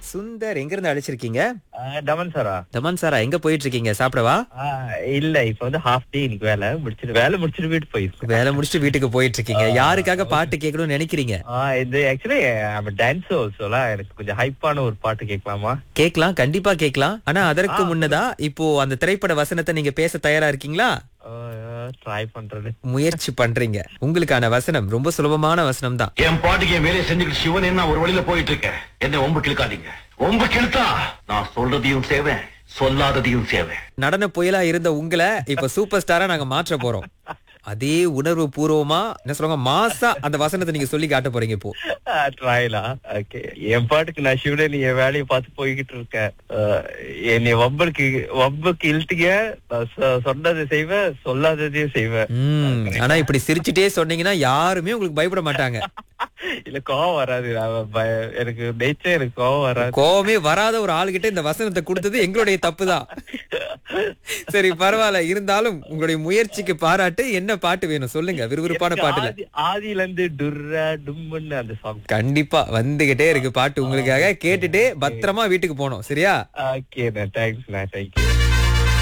சுந்தர் எங்க இருந்து அழைச்சிருக்கீங்க? டமன் சாரா? தமன் சாரா, எங்க போயிட்டு இருக்கீங்க? சாப்பிடவா? இல்ல, இப்ப வந்து ஹாஃப் டே இன்னைக்கு வேலை முடிச்சிட்டு வீட்டு போயிருக்கேன். வேலை முடிச்சுட்டு வீட்டுக்கு போயிட்டு இருக்கீங்க. யாருக்காக பாட்டு கேட்கணும்னு நினைக்கிறீங்க? இது ஆக்சுவலி டான்ஸ் ஆல்சோலாம் எனக்கு கொஞ்சம் ஹைப்பான ஒரு பாட்டு கேட்கலாமா? கேட்கலாம், கண்டிப்பா கேட்கலாம். ஆனா அதற்கு முன்னதா இப்போ அந்த திரைப்பட வசனத்தை நீங்க பேச தயாரா இருக்கீங்களா? ட்ரை பண்றது. முயற்சி பண்றீங்க. உங்களுக்கான வசனம் ரொம்ப சுலபமான வசனம் தான். என் பாட்டுக்கு என் வேலையை செஞ்சுக்கிட்டு சிவன் என்ன ஒரு வழியில போயிட்டு இருக்கேன். என்ன ஒம்பு கிழக்காதீங்க. ஒம்பு கிழத்தா நான் சொல்றதையும் செய்வேன், சொல்லாததையும் செய்வேன். நடன புயலா இருந்த உங்களை இப்ப சூப்பர் ஸ்டாரா நாங்க மாற்ற போறோம். அதே உணர்வு பூர்வமா என்ன சொல்லுவாங்க, மாசா அந்த வசனத்தை நீங்க சொல்லி காட்ட போறீங்க இப்போ. ட்ரைலா? ஓகே. என் பாட்டுக்கு நான் சிவன் என் வேலையை பார்த்து போய்கிட்டு இருக்கேன். என்னை வம்புக்கு இழுத்தீங்க. சொன்னதை செய்வேன், சொல்லாததையும் செய்வேன். ஆனா இப்படி சிரிச்சுட்டே சொன்னீங்கன்னா யாருமே உங்களுக்கு பயப்பட மாட்டாங்க. இல்ல, கோவம் வராது. எனக்கு நேச்சர், எனக்கு கோவம் வராது. கோவமே வராத ஒரு ஆளுகிட்ட இந்த வசனத்தை கொடுத்தது எங்களுடைய தப்புதான். சரி, பரவாயில்ல. இருந்தாலும் உங்களுடைய முயற்சிக்கு பாராட்டு. என்ன பாட்டு வேணும் சொல்லுங்க, விறுவிறுப்பான பாட்டுல. ஆதியில இருந்து டுர்ரா டும்முன்னு அந்த சாங் கண்டிப்பா வந்துகிட்டே இருக்கு பாட்டு உங்களுக்காக. கேட்டுட்டு பத்திரமா வீட்டுக்கு போனோம். சரியா? Okay, thanks. தேங்க்யூ.